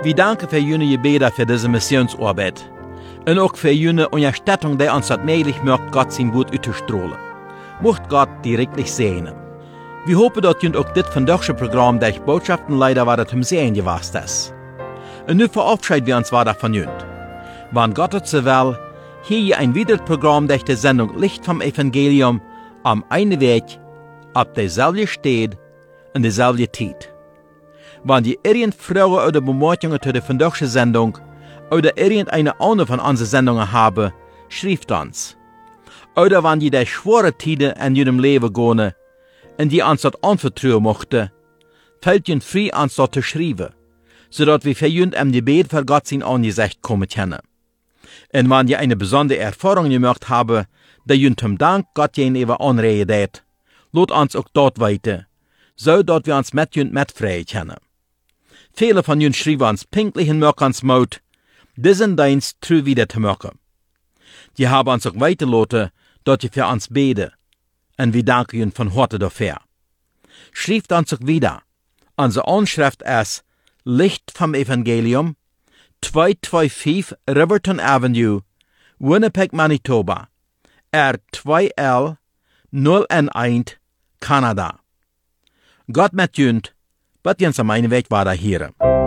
Wir danken für jene Gebete für diese Missionsarbeit. Und auch für jene Unterstützung, die uns das möglich macht, Gott sein Wort auszustrahlen. Mocht Gott direkt segnen. Wir hoffen, dass ihr auch das Programm durch Botschaften leider war, das zum Sehen gewesen ist. Und nun verabschieden wir uns weiter von jünd. Wann Gott es so will, hier ein weiteres Programm durch die Sendung Licht vom Evangelium am einen Weg, ab derselbe steht und derselbe Zeit. Wenn ihr irgendeine Fragen oder Bemerkungen zu der vandaagse Sendung oder irgendeine andere von unseren Sendungen haben, schreibt uns. Oder wenn ihr durch schwere Zeiten in eurem Leben gehen und die uns das anvertrauen möchte, fällt ihr frei, uns das zu schreiben, sodass wir für euch im Gebet für Gott sein Angesicht kommen können. Und wenn ihr eine besondere Erfahrung gemacht habt, die ihr zum Dank Gott gegenüber anregen hat, lasst uns auch dort weiter, so dass wir uns mit euch mitfreien können. Viele von euch schreiben uns pinklich in Mörkans diesen Dienst treu wieder zu machen. Die haben uns auch weitergelassen, dass ihr für uns beten, und wir danken ihnen von Herzen dafür. Schreibt uns auch wieder. Unsere Anschrift ist Licht vom Evangelium, 225 Riverton Avenue, Winnipeg, Manitoba, R2L 0N1, Kanada. Gott mit jünd, wird uns am einen Weg weiter hier.